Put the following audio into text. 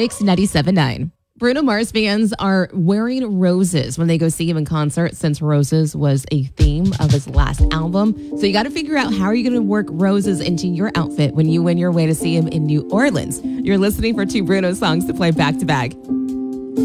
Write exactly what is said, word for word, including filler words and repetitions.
Mix ninety-seven point nine. Bruno Mars fans are wearing roses when they go see him in concert, since roses was a theme of his last album. So you got to figure out, how are you going to work roses into your outfit when you win your way to see him in New Orleans? You're listening for two Bruno songs to play back to back.